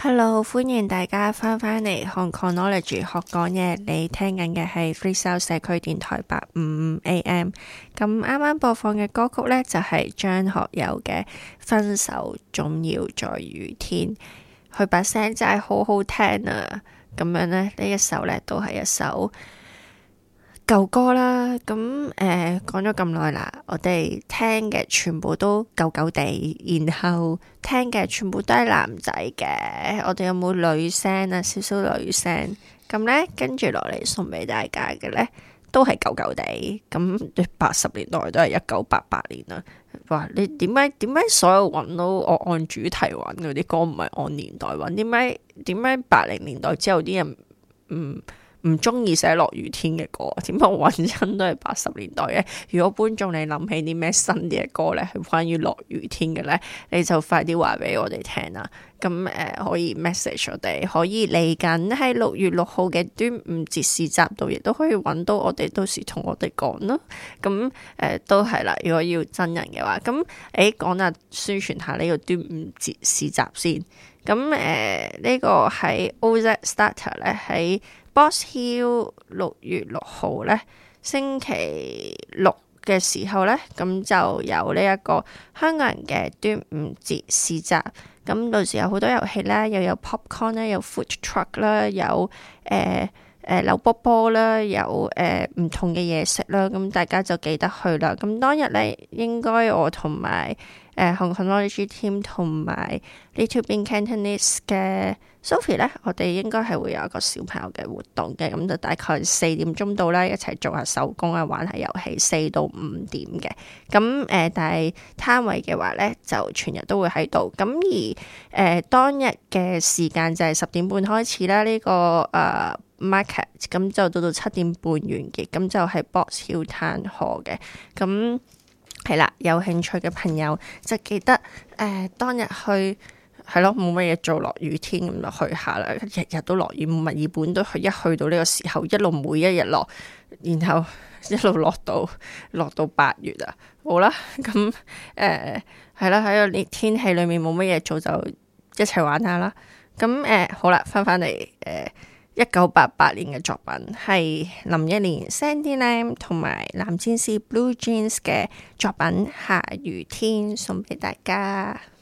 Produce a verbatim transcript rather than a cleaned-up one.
Hello，歡迎大家翻返嚟 Hong Kongology 學講嘢。你聽緊嘅係 Free Sound 社區電台八五五 A M。咁啱啱播放嘅歌曲呢，就係、是、張學友嘅《分手總要在雨天》。佢把聲真係好好聽啊！咁樣呢，呢一首呢都係一首舊歌啦。咁誒講咗咁耐啦，我哋聽嘅全部都舊舊地，然後聽嘅全部都係男仔嘅。我哋有冇女聲啊？少少女聲。咁呢，跟住落嚟送俾大家嘅呢，都係舊舊地。咁八十年代都係一九八八年啦。哇！你點解點解所有揾到我按主題揾嗰啲歌，唔係按年代揾？點解點解八零年代之後啲人唔唔中意寫落雨天嘅歌？點解我揾親都係八十年代嘅？如果觀眾你諗起啲咩新啲嘅歌呢，係關於落雨天嘅呢，你就快啲話俾我哋聽啦。咁誒、呃、可以 message 我哋，可以嚟緊喺六月六號嘅端午節市集度，亦都可以揾到我哋，到時同我哋講啦。咁誒、呃、都係啦。如果要真人嘅話，咁誒講下宣傳下呢個端午節市集先。咁誒呢個喺 O Z Starter 咧，喺 Box Hill 六月六號咧，星期六嘅時候咧，咁就有呢一個香港人嘅端午節市集。咁到時有好多遊戲啦，又有 popcorn 啦，有 food truck 啦，有誒誒扭波波啦，有誒唔同嘅嘢食啦。咁大家就記得去啦。咁當日咧，應該我同埋誒 Hong Kongology team 同埋 Little Bean Cantonese 嘅 Sophie 咧，我哋應該係會有一個小朋友嘅活動嘅。咁就大概四點鐘到啦，一齊做下手工啊，玩下遊戲，四到五點嘅。咁誒、呃，但係攤位嘅話咧，就全日都會喺度。咁而誒、呃、當日嘅時間就係十點半開始啦。呢、這個誒、呃、market 咁就到到七點半完結。咁就係 Box Hill Town Hall嘅。咁係啦，有興趣嘅朋友就記得誒、呃、當日去。係咯，冇乜嘢做，落雨天咁就去下啦。日日都落雨，墨爾本都去，一去到呢個時候，一路每一日落，然後一路落到落到八月啊。好啦，咁誒係啦，喺個天氣裏面冇乜嘢做，就一齊玩下啦。咁誒、呃、好啦，翻返嚟誒一九八八年嘅作品係林憶蓮 Sandy Lam 同埋藍戰士 Blue Jeans 嘅作品《下雨天》，送俾大家。